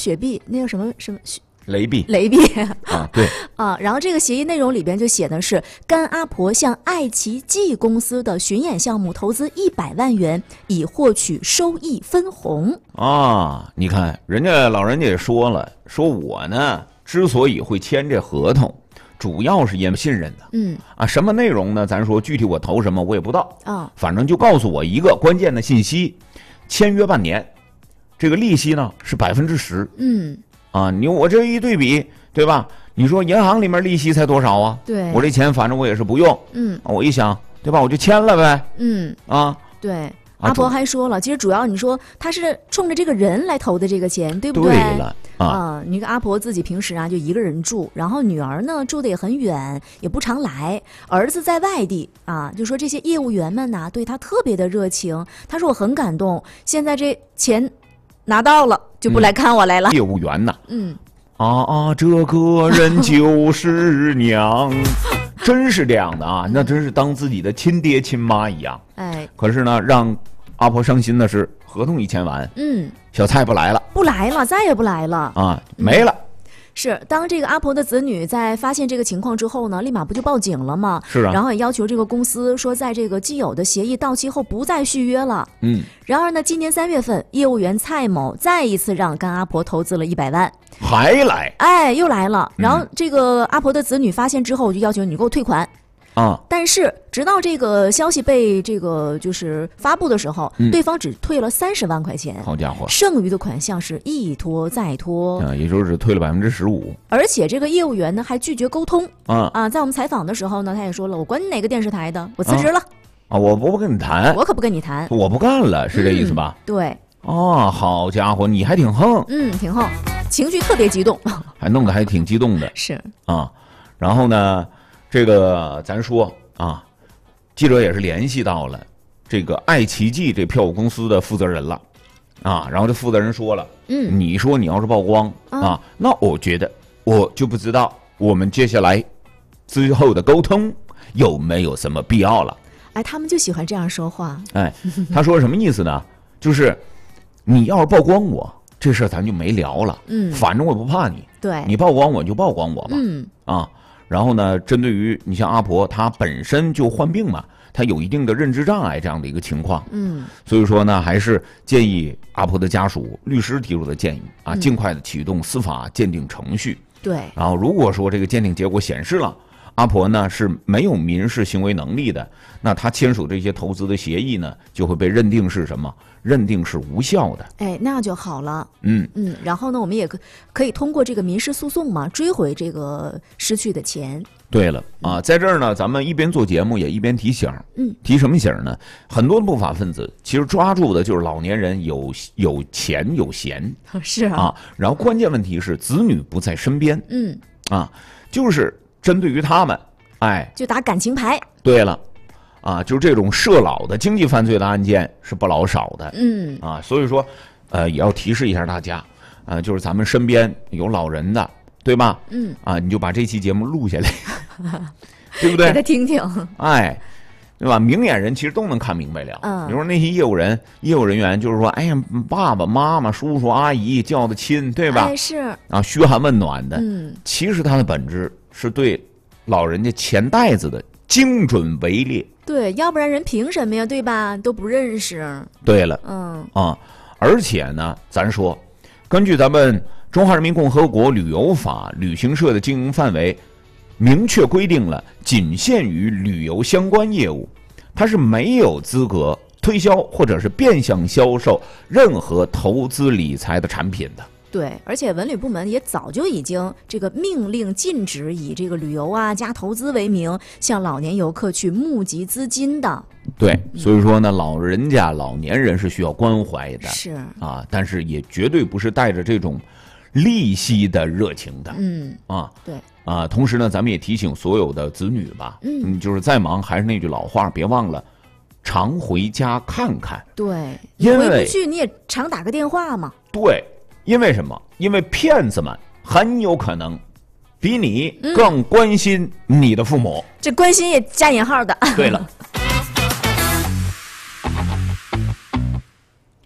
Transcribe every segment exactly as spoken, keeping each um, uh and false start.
雪碧，那个什么什么雷碧， 雷碧啊，对啊，然后这个协议内容里边就写的是，甘阿婆向爱奇艺公司的巡演项目投资一百万元，以获取收益分红啊。你看，人家老人家也说了，说我呢之所以会签这合同，主要是因为信任的。 嗯啊，什么内容呢？咱说具体我投什么我也不知道啊， 反正就告诉我一个关键的信息：签约半年，这个利息呢是百分之十。 嗯。 啊，你我这一对比，对吧？你说银行里面利息才多少啊？ 对， 我这钱反正我也是不用， 嗯， 我一想，对吧？我就签了呗， 嗯啊， 对。阿婆还说了，其实主要你说他是冲着这个人来投的这个钱，对不对？ 对了啊， 啊，你看阿婆自己平时啊就一个人住，然后女儿呢住的也很远，也不常来，儿子在外地啊，就说这些业务员们呐、啊、对他特别的热情，他说我很感动，现在这钱拿到了就不来看我来了。 嗯、业务员呐， 嗯， 啊啊，这个人就是娘。真是这样的啊，那真是当自己的亲爹亲妈一样。 哎， 可是呢，让阿婆伤心的是，合同一签完， 嗯， 小蔡不来了， 不来了，再也不来了啊，没了。 嗯是，当这个阿婆的子女在发现这个情况之后呢，立马不就报警了吗？ 是啊， 然后也要求这个公司说，在这个既有的协议到期后不再续约了。 嗯， 然而呢，今年三月份，业务员蔡某再一次让甘阿婆投资了一百万， 还来， 哎，又来了。然后这个阿婆的子女发现之后，就要求你给我退款。 啊！ 但是直到这个消息被这个就是发布的时候， 嗯、 对方只退了三十万块钱， 好家伙， 剩余的款项是一拖再拖， 啊，也就是退了百分之十五。 而且这个业务员呢还拒绝沟通， 啊啊，在我们采访的时候呢，他也说了，我管你哪个电视台的，我辞职了， 啊，我不跟你谈， 我可不跟你谈， 我不干了，是这意思吧？ 嗯、对。 哦，好家伙，你还挺横， 嗯，挺横，情绪特别激动， 还弄得还挺激动的， 是啊。然后呢，这个咱说啊。记者也是联系到了这个爱奇艺这票务公司的负责人了，啊，然后这负责人说了， 嗯， 你说你要是曝光啊，啊那我觉得我就不知道我们接下来之后的沟通有没有什么必要了。 哎，他们就喜欢这样说话。 哎，他说什么意思呢？就是你要是曝光我，这事儿咱就没聊了。 嗯， 反正我不怕你， 对， 你曝光我就曝光我吧。 嗯， 啊。然后呢，针对于你像阿婆，她本身就患病嘛，她有一定的认知障碍这样的一个情况， 嗯， 所以说呢，还是建议阿婆的家属，律师提出的建议啊， 嗯、 尽快的启动司法鉴定程序。 对， 然后如果说这个鉴定结果显示了阿婆呢是没有民事行为能力的，那她签署这些投资的协议呢，就会被认定是什么？认定是无效的。 哎，那就好了。 嗯嗯，然后呢，我们也可可以通过这个民事诉讼嘛，追回这个失去的钱。 对了啊，在这儿呢，咱们一边做节目也一边提醒。 嗯， 提什么醒呢？很多的不法分子其实抓住的就是老年人有有钱有闲。 是啊。 啊，然后关键问题是子女不在身边。 嗯。 啊，就是针对于他们，哎， 就打感情牌。 对了。啊，就是这种涉老的经济犯罪的案件是不老少的， 嗯啊，所以说，呃，也要提示一下大家，啊，就是咱们身边有老人的，对吧？ 嗯， 啊，你就把这期节目录下来，对不对？ 给他听听， 哎，对吧？明眼人其实都能看明白了。 嗯， 比如说那些业务人、业务人员，就是说，哎呀，爸爸妈妈、叔叔阿姨叫的亲，对吧？ 哎，是啊，嘘寒问暖的， 嗯， 其实它的本质是对老人家钱袋子的精准围猎。 对，要不然人凭什么呀？对吧？都不认识。 对了， 嗯啊，而且呢，咱说，根据咱们《中华人民共和国旅游法》，旅行社的经营范围明确规定了，仅限于旅游相关业务，它是没有资格推销或者是变相销售任何投资理财的产品的。 对，而且文旅部门也早就已经这个命令禁止以这个旅游啊加投资为名向老年游客去募集资金的。 对，所以说呢，老人家、老年人是需要关怀的， 是啊，但是也绝对不是带着这种利息的热情的。 嗯啊， 对啊，同时呢，咱们也提醒所有的子女吧， 嗯， 就是再忙，还是那句老话，别忘了常回家看看。 对， 因为回不去你也常打个电话嘛。 对。因为什么？因为骗子们很有可能比你更关心你的父母。 嗯、这关心也加引号的。 对了，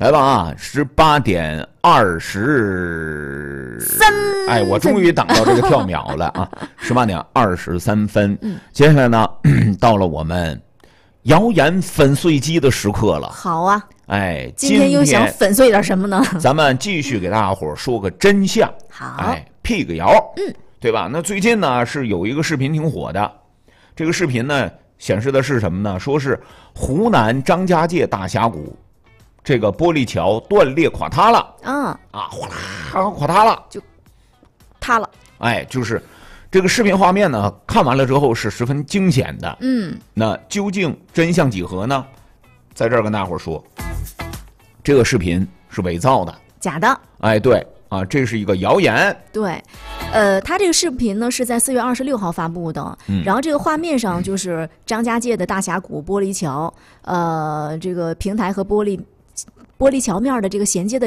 来吧啊，十八点二十三， 哎，我终于等到这个跳秒了啊！十八点二十三分。 嗯， 接下来呢，到了我们谣言粉碎机的时刻了。 好啊， 哎， 今天又想粉碎点什么呢？ 咱们继续给大家伙说个真相。 好， 哎，辟个谣， 嗯， 对吧？那最近呢是有一个视频挺火的，这个视频呢显示的是什么呢？说是湖南张家界大峡谷。这个玻璃桥断裂垮塌了， 嗯啊，哗啦垮塌了， 就塌了。 哎，就是这个视频画面呢，看完了之后是十分惊险的。 嗯， 那究竟真相几何呢？在这儿跟大伙说，这个视频是伪造的， 假的。 哎，对啊，这是一个谣言。 对，呃，他这个视频呢是在四月二十六号发布的， 嗯、 然后这个画面上就是张家界的大峡谷玻璃桥，呃，这个平台和玻璃。玻璃桥面的这个衔接的